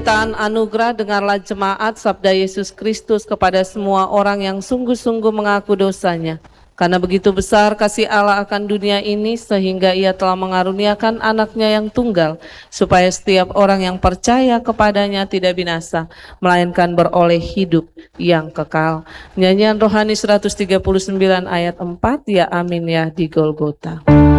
pemberitaan anugerah, dengarlah jemaat sabda Yesus Kristus kepada semua orang yang sungguh-sungguh mengaku dosanya. Karena begitu besar kasih Allah akan dunia ini, sehingga Ia telah mengaruniakan anaknya yang tunggal, supaya setiap orang yang percaya kepadanya tidak binasa, melainkan beroleh hidup yang kekal. Nyanyian rohani 139 ayat 4, ya amin ya di Golgota.